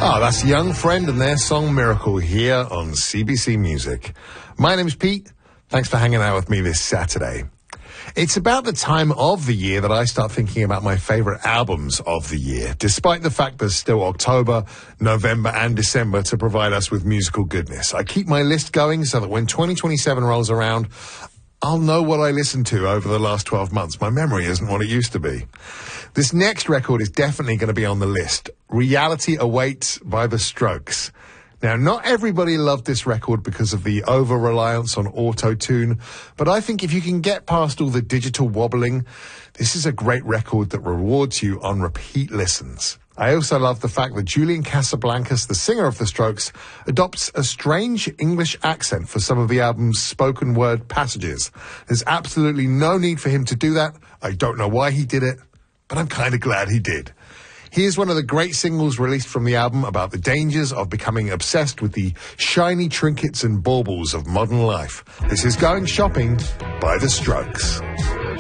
Ah, that's Young Friend and their song Miracle here on CBC Music. My name's Pete. Thanks for hanging out with me this Saturday. It's about the time of the year that I start thinking about my favorite albums of the year, despite the fact there's still October, November and December to provide us with musical goodness. I keep my list going so that when 2027 rolls around, I'll know what I listened to over the last 12 months. My memory isn't what it used to be. This next record is definitely going to be on the list. Reality Awaits by The Strokes. Now, not everybody loved this record because of the over-reliance on auto-tune, but I think if you can get past all the digital wobbling, this is a great record that rewards you on repeat listens. I also love the fact that Julian Casablancas, the singer of The Strokes, adopts a strange English accent for some of the album's spoken word passages. There's absolutely no need for him to do that. I don't know why he did it, but I'm kind of glad he did. Here's one of the great singles released from the album about the dangers of becoming obsessed with the shiny trinkets and baubles of modern life. This is Going Shopping by The Strokes.